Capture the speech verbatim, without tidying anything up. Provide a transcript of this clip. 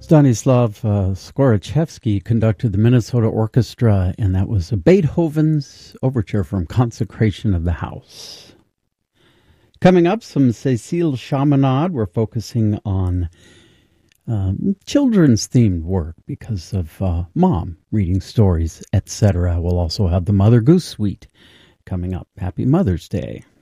Stanislav uh, Skorochevsky conducted the Minnesota Orchestra, and that was Beethoven's Overture from Consecration of the House. Coming up, some Cécile Chaminade. We're focusing on um, children's-themed work because of uh, Mom reading stories, et cetera. We'll also have the Mother Goose Suite coming up. Happy Mother's Day.